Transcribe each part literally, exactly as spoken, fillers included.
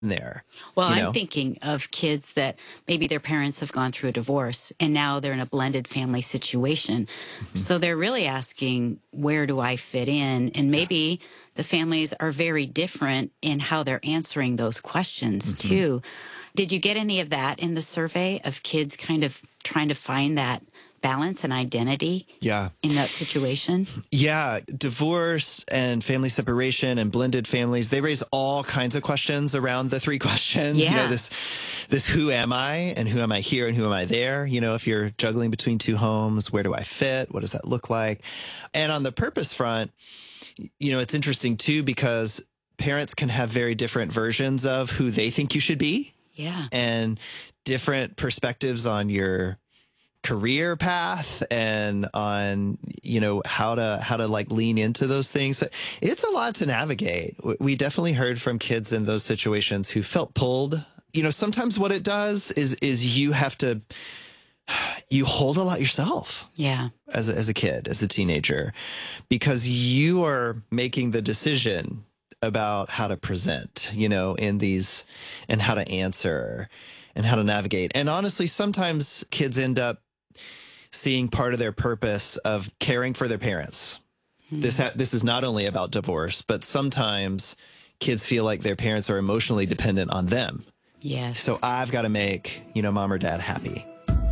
there. Well, you I'm know? thinking of kids that maybe their parents have gone through a divorce and now they're in a blended family situation. Mm-hmm. So they're really asking, where do I fit in? And maybe yeah. the families are very different in how they're answering those questions mm-hmm. too. Did you get any of that in the survey of kids kind of trying to find that balance and identity yeah. in that situation? Yeah. Divorce and family separation and blended families, they raise all kinds of questions around the three questions. Yeah. You know, this, this who am I and who am I here and who am I there? You know, if you're juggling between two homes, where do I fit? What does that look like? And on the purpose front, you know, it's interesting too, because parents can have very different versions of who they think you should be. Yeah. And different perspectives on your career path and on, you know, how to, how to like lean into those things. It's a lot to navigate. We definitely heard from kids in those situations who felt pulled. You know, sometimes what it does is, is you have to, you hold a lot yourself. Yeah. As a, as a kid, as a teenager, because you are making the decision about how to present, you know, in these and how to answer and how to navigate. And honestly, sometimes kids end up seeing part of their purpose of caring for their parents. Hmm. This ha- this is not only about divorce, but sometimes kids feel like their parents are emotionally dependent on them. Yes. So I've got to make, you know, mom or dad happy.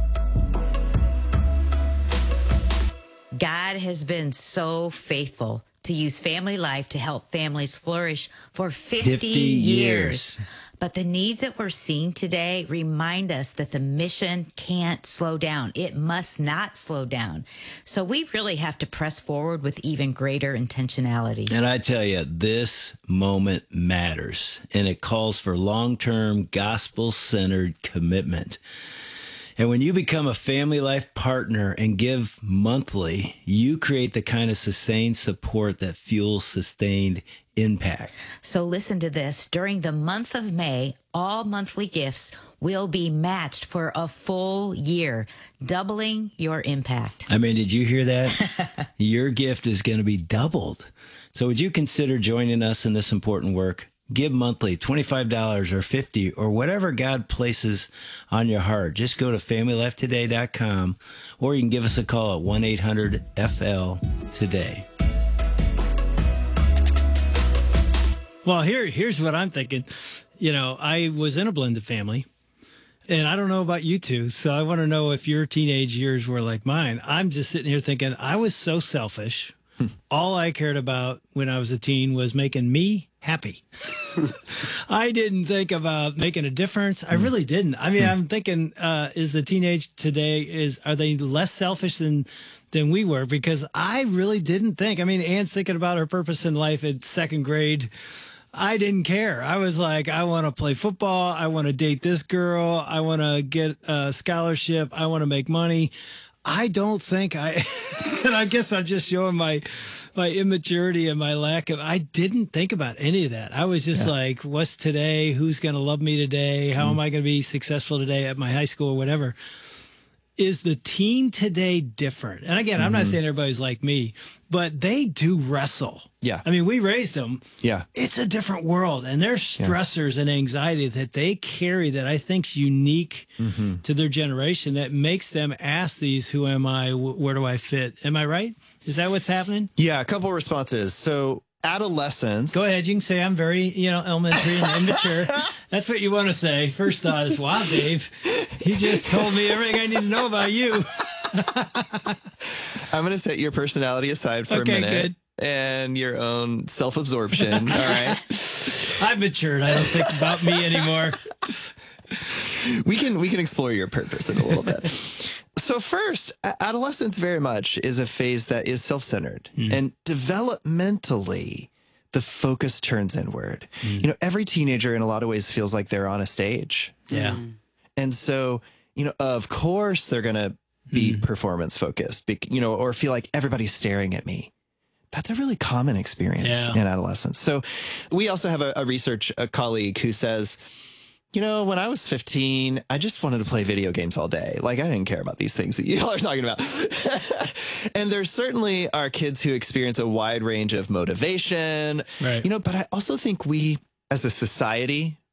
God has been so faithful to use Family Life to help families flourish for fifty, fifty years. years. But the needs that we're seeing today remind us that the mission can't slow down. It must not slow down. So we really have to press forward with even greater intentionality. And I tell you, this moment matters, and it calls for long-term, gospel-centered commitment. And when you become a Family Life partner and give monthly, you create the kind of sustained support that fuels sustained impact. So listen to this. During the month of May, all monthly gifts will be matched for a full year, doubling your impact. I mean, did you hear that? Your gift is going to be doubled. So would you consider joining us in this important work? Give monthly, twenty-five dollars or fifty dollars or whatever God places on your heart. Just go to family life today dot com or you can give us a call at one eight hundred F L today. Well, here, here's what I'm thinking. You know, I was in a blended family, and I don't know about you two, so I want to know if your teenage years were like mine. I'm just sitting here thinking I was so selfish. All I cared about when I was a teen was making me happy. I didn't think about making a difference. I really didn't. I mean, I'm thinking, uh, is the teenage today, is, are they less selfish than, than we were? Because I really didn't think, I mean, Anne's thinking about her purpose in life in second grade. I didn't care. I was like, I want to play football. I want to date this girl. I want to get a scholarship. I want to make money. I don't think I, and I guess I'm just showing my, my immaturity and my lack of, I didn't think about any of that. I was just yeah. like, what's today? Who's going to love me today? How mm. am I going to be successful today at my high school or whatever? Is the teen today different? And again, mm-hmm. I'm not saying everybody's like me, but they do wrestle. Yeah. I mean, we raised them. Yeah. It's a different world. And there's stressors yeah. and anxiety that they carry that I think's unique mm-hmm. to their generation that makes them ask these, who am I? Where do I fit? Am I right? Is that what's happening? Yeah. A couple of responses. So adolescence. Go ahead. You can say I'm very, you know, elementary and immature. That's what you want to say. First thought is, wow, Dave, you just told me everything I need to know about you. I'm going to set your personality aside for okay, a minute. Good. And your own self-absorption. All right. I've matured. I don't think about me anymore. We can, we can explore your purpose in a little bit. So first, adolescence very much is a phase that is self-centered mm. and developmentally the focus turns inward. Mm. You know, every teenager in a lot of ways feels like they're on a stage. Yeah. And so, you know, of course they're going to be mm. performance focused, you know, or feel like everybody's staring at me. That's a really common experience yeah. in adolescence. So we also have a, a research a colleague who says, you know, when I was fifteen, I just wanted to play video games all day. Like, I didn't care about these things that you all are talking about. And there certainly are kids who experience a wide range of motivation, right. you know, but I also think we as a society,